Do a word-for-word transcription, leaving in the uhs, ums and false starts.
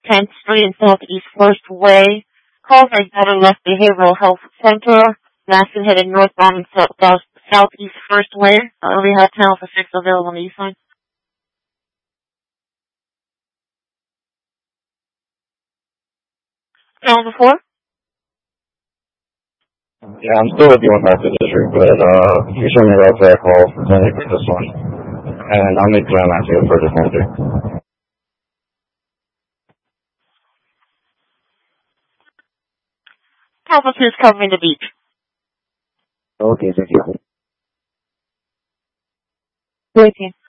tenth Street and Southeast First Way. Calls are better left Behavioral Health Center. Madison headed northbound and south, south, Southeast First Way. Uh, we have ten for six available on the east side. Channel before? Yeah, I'm still with you on that district, but uh, you show me route to that call for this one. And I'll make plan after the further center. Alpha two is covering the beach. Okay, thank you. Waiting.